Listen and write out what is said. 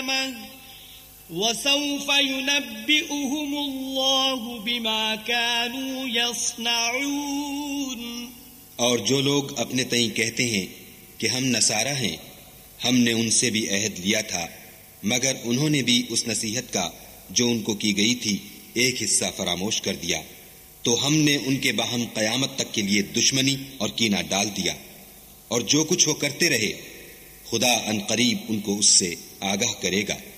वसौफ युनब्बिउहुमुल्लाहु बिमा कानू यस्नऊन। और जो लोग अपने तई कहते हैं कि हम नसारा हैं, हमने उनसे भी अहद लिया था, मगर उन्होंने भी उस नसीहत का जो उनको की गई थी एक हिस्सा फरामोश कर दिया, तो हमने उनके बाहम कयामत तक के लिए दुश्मनी और कीना डाल दिया। और जो कुछ वो करते रहे, खुदा अनकरीब उनको उससे आगाह करेगा।